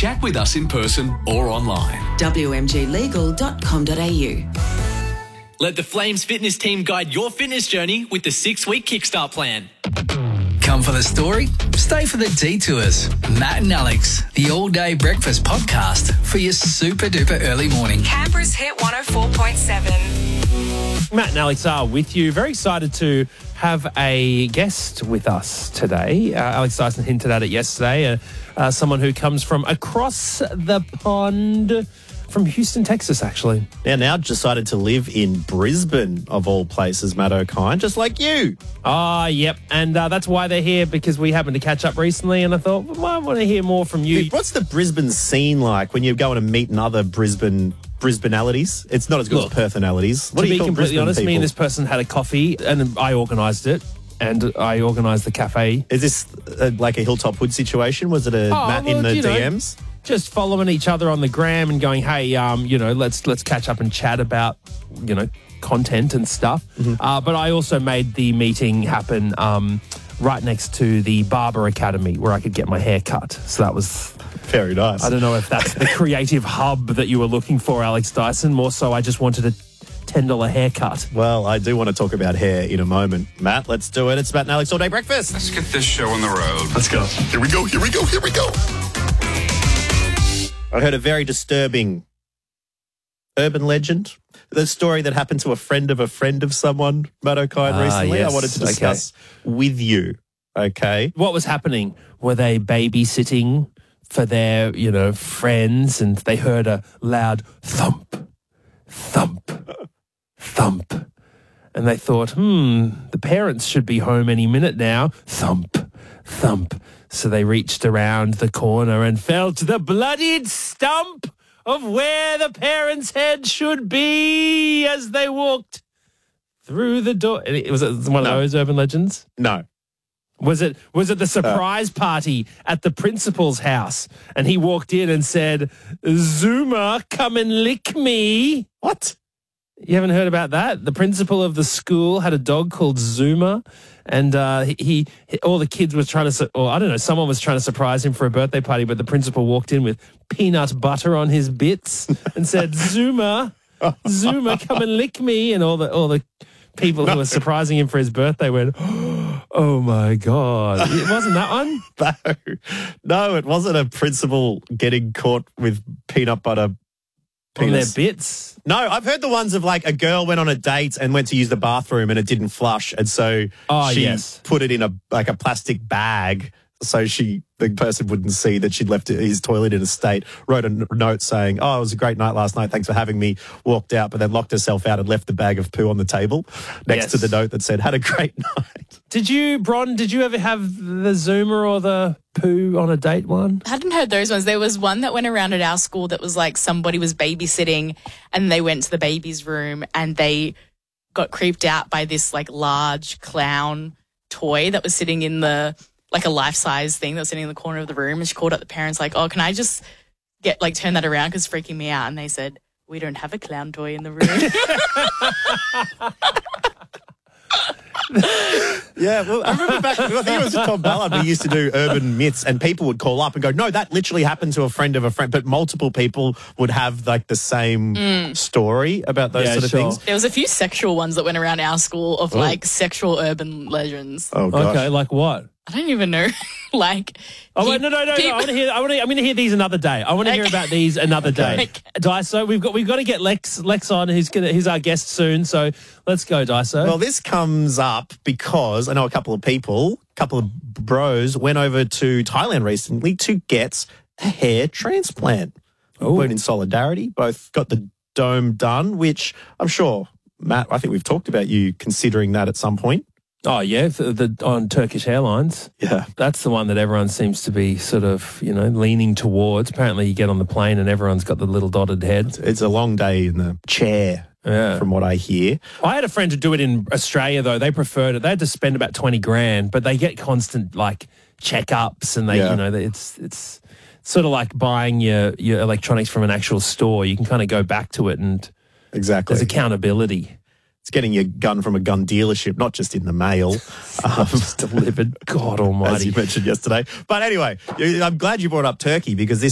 Chat with us in person or online. wmglegal.com.au. Let the Flames fitness team guide your fitness journey with the 6-week Kickstart plan. Come for the story, stay for the detours. Matt and Alex, the all-day breakfast podcast for your super-duper early morning. Canberra's Hit 104.7. Matt and Alex are with you. Very excited to have a guest with us today. Alex Dyson hinted at it yesterday. Someone who comes from across the pond, from Houston, Texas, actually. Now decided to live in Brisbane, of all places, Matt O'Kine, just like you. Yep. And that's why they're here, because we happened to catch up recently, and I thought, well, I want to hear more from you. What's the Brisbane scene like when you're going to meet another Brisbanealities? It's not as good as Perthanalities. What to do you be call completely Brisbane honest, people? me and this person had a coffee, and I organised it. And I organised the cafe. Is this like a Hilltop Hood situation? Was it Matt in the DMs? Just following each other on the gram and going, hey, let's catch up and chat about, content and stuff. Mm-hmm. But I also made the meeting happen right next to the Barber Academy where I could get my hair cut. So that was very nice. I don't know if that's the creative hub that you were looking for, Alex Dyson. More so, I just wanted a $10 haircut. Well, I do want to talk about hair in a moment. Matt, let's do it. It's Matt and Alex All Day Breakfast. Let's get this show on the road. Let's go. Here we go. I heard a very disturbing urban legend. The story that happened to a friend of someone, Matt O'Kine, recently. Yes. I wanted to discuss with you. Okay. What was happening? Were they babysitting for their, friends, and they heard a loud thump, thump, thump. And they thought, the parents should be home any minute now. Thump, thump. So they reached around the corner and felt the bloodied stump of where the parents' head should be as they walked through the door. Was it one of those urban legends? No. Was it the surprise party at the principal's house? And he walked in and said, Zuma, come and lick me. What? You haven't heard about that? The principal of the school had a dog called Zuma, and he all the kids were trying to, or I don't know, someone was trying to surprise him for a birthday party, but the principal walked in with peanut butter on his bits and said, Zuma, Zuma, come and lick me. And all the people who were surprising him for his birthday went, oh my God. It wasn't that one? No, it wasn't a principal getting caught with peanut butter penis. On their bits? No, I've heard the ones of like a girl went on a date and went to use the bathroom and it didn't flush. And so she put it in a plastic bag so the person wouldn't see that she'd left his toilet in a state, wrote a note saying, it was a great night last night, thanks for having me, walked out, but then locked herself out and left the bag of poo on the table next to the note that said, had a great night. Did you ever have the Zuma or the poo on a date one? I hadn't heard those ones. There was one that went around at our school that was like somebody was babysitting and they went to the baby's room and they got creeped out by this like large clown toy that was sitting in like a life-size thing that was sitting in the corner of the room, and she called up the parents like, can I just turn that around because it's freaking me out? And they said, we don't have a clown toy in the room. Yeah, well, I remember back, I think it was Tom Ballard, we used to do urban myths and people would call up and go, no, that literally happened to a friend of a friend, but multiple people would have like the same story about those sort of things. There was a few sexual ones that went around our school of like sexual urban legends. Oh, gosh. Okay, like what? I don't even know. No. I'm going to hear these another day. I want to hear about these another day. Daiso, we've got to get Lex on, who's our guest soon. So let's go, Daiso. Well, this comes up because I know a couple of bros went over to Thailand recently to get a hair transplant. We're in solidarity. Both got the dome done, which I'm sure, Matt, I think we've talked about you considering that at some point. Oh, yeah, on Turkish Airlines. Yeah. That's the one that everyone seems to be sort of, leaning towards. Apparently you get on the plane and everyone's got the little dotted head. It's a long day in the chair, from what I hear. I had a friend to do it in Australia, though. They preferred it. They had to spend about $20,000, but they get constant, checkups and it's sort of like buying your electronics from an actual store. You can kind of go back to it and exactly. There's accountability. It's getting your gun from a gun dealership, not just in the mail. Delivered. God almighty. As you mentioned yesterday. But anyway, I'm glad you brought up Turkey because this